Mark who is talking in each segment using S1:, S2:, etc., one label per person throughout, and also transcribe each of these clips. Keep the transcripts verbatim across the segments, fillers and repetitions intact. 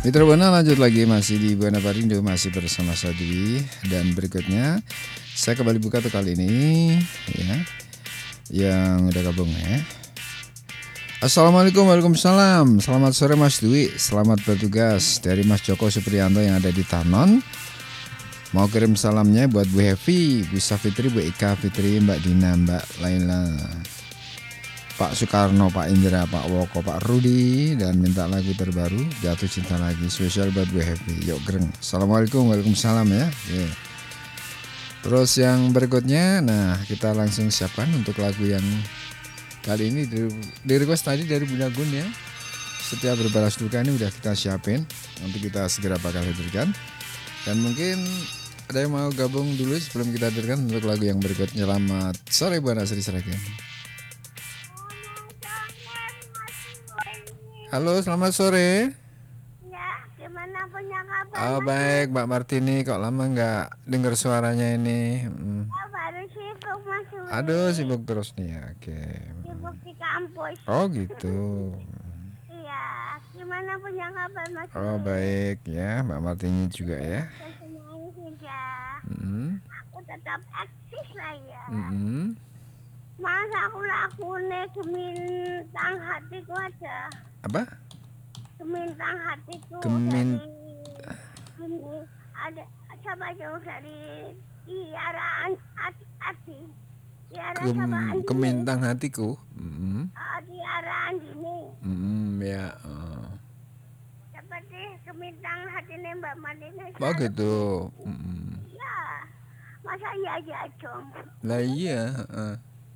S1: Mitra Buana lanjut lagi masih di Buana Parindo, masih bersama saya Dwi. Dan berikutnya saya kembali buka tuh kali ini ya, yang udah gabung ya. Assalamualaikum, waalaikumsalam. Selamat sore Mas Dwi, selamat bertugas dari Mas Joko Supriyanto yang ada di Tanon. Mau kirim salamnya buat Bu Hevi, Bu Safitri, Bu Ika Fitri, Mbak Dina, Mbak Laila, Pak Soekarno, Pak Indra, Pak Woko, Pak Rudi, dan minta lagu terbaru Jatuh Cinta Lagi spesial buat Bu Hevi. Yuk greng. Assalamualaikum, waalaikumsalam ya. Yeah. Terus yang berikutnya, nah kita langsung siapkan untuk lagu yang kali ini di, di request tadi dari Bunda Gun ya. Setiap berbalas duka ini udah kita siapin, nanti kita segera bakal hadirkan. Dan mungkin ada yang mau gabung dulu sebelum kita hadirkan untuk lagu yang berikutnya. Selamat sore Buana Sri Seragen. Halo, selamat sore.
S2: Ya, gimana punya kabar?
S1: Oh baik, Mbak Martini, kok lama nggak dengar suaranya ini? Hmm.
S2: Ya, baru sibuk Mas Wi.
S1: Aduh, sibuk terus nih ya. Oke.
S2: Sibuk di kampus.
S1: Oh gitu.
S2: Iya, gimana punya kabar Mas Wi?
S1: Oh baik ya, Mbak Martini juga ya.
S2: Semuanya sudah.
S1: Hmm.
S2: Aku tetap eksis lah ya.
S1: Hmm.
S2: Mas aku lakunya gemintang hatiku aja.
S1: Apa?
S2: Gemintang hatiku.
S1: Gemin-
S2: dari ini ada coba jauh dari Tiara Ati. Tiara
S1: Kem,
S2: sama Andini.
S1: Kemintang hatiku. Hmm.
S2: Uh, Tiara Andini.
S1: Hmm ya. Oh.
S2: Seperti gemintang hatinya Mbak Martina.
S1: Oh gitu. Hmm.
S2: Iya. Masa iya aja dong.
S1: Lah iya. Uh.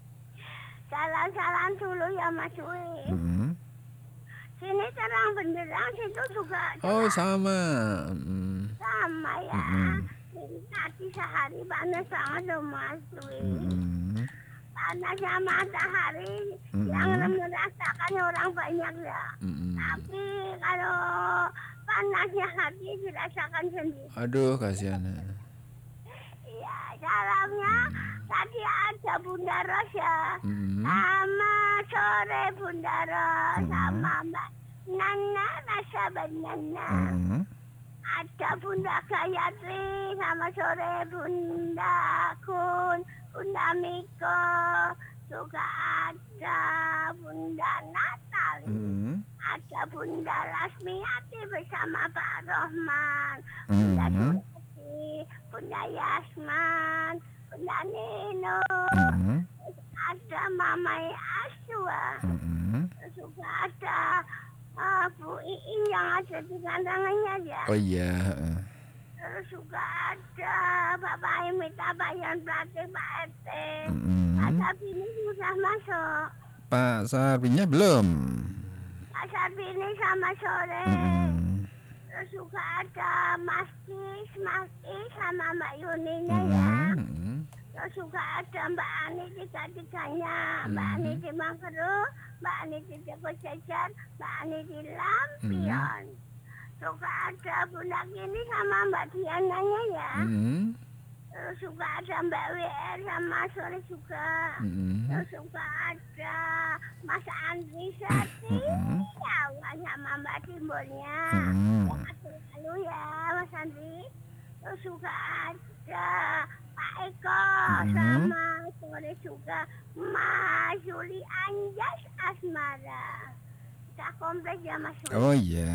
S2: Salam-salam dulu ya Mas Wi.
S1: Hmm.
S2: Sini terang benderang, situ juga
S1: Oh
S2: cerah.
S1: sama. Hmm.
S2: Sama ya.
S1: Mm-mm.
S2: Ini tadi sehari panas banget loh Mas Wi.
S1: Hmm.
S2: Panasnya matahari
S1: Mm-mm.
S2: yang merasakan orang banyak ya.
S1: Hmm.
S2: Tapi kalau panasnya hati dirasakan sendiri.
S1: Aduh kasihan.
S2: Iya, salamnya tadi ada Bunda Ros ya.
S1: Hmm.
S2: Sama sore Bunda Ros,
S1: Mm-mm.
S2: sama Mbak Nana Rasa Banana.
S1: Hmm.
S2: Ada Bunda Gayatri, sama sore Bunda Kun, Bunda Miko, juga ada Bunda Natali.
S1: Hmm.
S2: Ada Bunda Lasmiati bersama Pak Rohman, Bunda
S1: Hmm.
S2: Surati, Bunda Yasman, Bunda Nino,
S1: Hmm.
S2: ada Mamai Aswa,
S1: Hmm.
S2: terus juga ada uh, Bu Iin yang ada di kandangannya ya.
S1: Oh iya.
S2: Terus juga ada Bapak Imita Bayan Pratik Pak R T.
S1: Hmm.
S2: Ada Bini sudah masuk.
S1: Pak Sarpinya belum.
S2: Pak Sabini sama sore.
S1: Hmm.
S2: Terus juga ada Mas Kis, Mas Is sama Mbak Yuninya ya.
S1: Hmm.
S2: Terus juga ada Mbak Ani tiga-tiganya. Mbak
S1: Mhm.
S2: Ani di Mangkeru, Mbak Ani di Depok Jajar, Mbak Ani di Lampion. Juga ada Bunda Kini sama Mbak Diananya ya.
S1: Hmm.
S2: Terus juga ada Mbak W R sama sore juga.
S1: Hmm.
S2: Terus juga ada Mas Andri Sati
S1: Mhm.
S2: sama Mbak Timbulnya.
S1: Hmm.
S2: Lalu ya Mas Andri. Terus juga ada Pak Eko
S1: Mhm.
S2: sama sore juga Mas Juli Anjas Asmara. Kita komplek ya Mas Juli.
S1: Oh iya.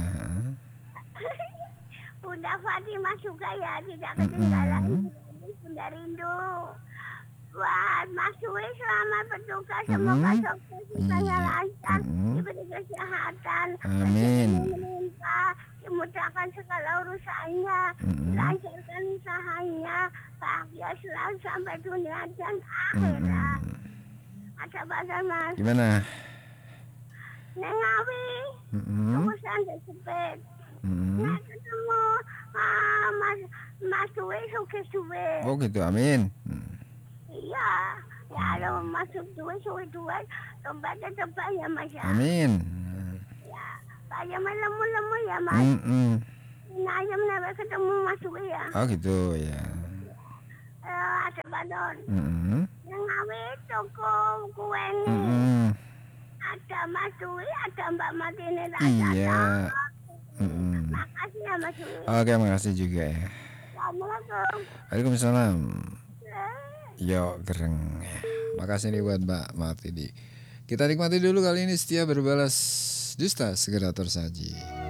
S2: Bunda Fatimah juga ya tidak ketinggalan. Bunda Rindu. Buat Mas Juli selamat bertugas, semoga
S1: Mhm.
S2: sukses usahanya
S1: Iya.
S2: lancar,
S1: Mhm.
S2: diberi kesehatan,
S1: Amin.
S2: rezeki melimpah, dimudahkan segala urusannya,
S1: Mhm.
S2: dilancarkan usahanya, bahagia selalu sampai dunia dan akhirat.
S1: Hmm.
S2: Ada bahasa Mas
S1: Gimana?
S2: Nengawi,
S1: Hmm.
S2: urusan disebut.
S1: Hmm.
S2: Nah ketemu ah, Mas Mas Dwi sukses Dwi.
S1: Oh gitu, amin. Hmm.
S2: Iya, ya kalau masuk Dwi suwe Dwi, dompetnya tebal ya Mas ya.
S1: Amin.
S2: Ya, kayak lemu-lemu ya Mas.
S1: Hmm.
S2: Nah ayam nabe ketemu Mas Dwi ya.
S1: Oh gitu ya.
S2: Eh, ada badon.
S1: Hmm.
S2: Nengawi toko kue nih.
S1: Hmm.
S2: Ada Mas Dwi, ada Mbak Martini
S1: Iya. Mm-mm.
S2: Makasih ya Mas Umi.
S1: Oke, makasih juga ya.
S2: Assalamualaikum.
S1: Waalaikumsalam.
S2: Eh.
S1: Yo gereng. Makasih nih buat Mbak Martini. Kita nikmati dulu kali ini setia berbalas dusta segera tersaji.